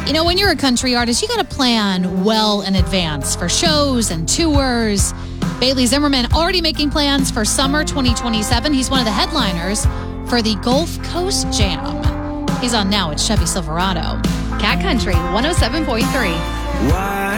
You know, when you're a country artist, you got to plan well in advance for shows and tours. Bailey Zimmerman already making plans for summer 2027. He's one of the headliners for the Gulf Coast Jam. He's on now at Chevy Silverado. Cat Country 107.3. Why